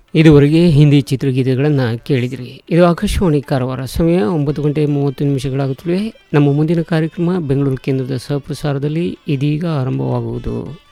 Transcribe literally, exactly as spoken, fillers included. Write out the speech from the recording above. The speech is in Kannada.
ಇದುವರೆಗೆ ಹಿಂದಿ ಚಿತ್ರಗೀತೆಗಳನ್ನು ಕೇಳಿದಿರಿ. ಇದು ಆಕಾಶವಾಣಿ ಕಾರವಾರ. ಸಮಯ ಒಂಬತ್ತು ಗಂಟೆ ಮೂವತ್ತು ನಿಮಿಷಗಳಾಗುತ್ತವೆ. ನಮ್ಮ ಮುಂದಿನ ಕಾರ್ಯಕ್ರಮ ಬೆಂಗಳೂರು ಕೇಂದ್ರದ ಸಹಪ್ರಸಾರದಲ್ಲಿ ಇದೀಗ ಆರಂಭವಾಗುವುದು.